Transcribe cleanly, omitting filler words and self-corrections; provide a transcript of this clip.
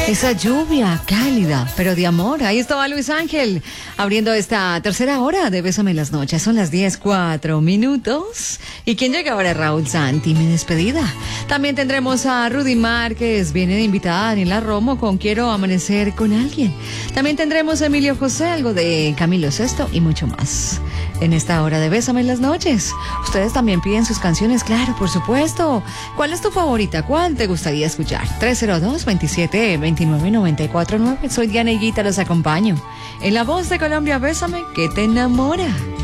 Esa lluvia cálida, pero de amor. Ahí estaba Luis Ángel, abriendo esta tercera hora de Bésame en las noches. Son las 10:04. ¿Y quién llega ahora? Raúl Santi, mi despedida. También tendremos a Rudy Márquez, viene de invitada Daniela Romo con Quiero amanecer con alguien. También tendremos a Emilio José, algo de Camilo Sesto y mucho más. En esta hora de Bésame en las noches. Ustedes también piden sus canciones, claro, por supuesto. ¿Cuál es tu favorita? ¿Cuál te gustaría escuchar? 302-27-29-949. Soy Diana Higuita, los acompaño. En La Voz de Colombia, Bésame, que te enamora.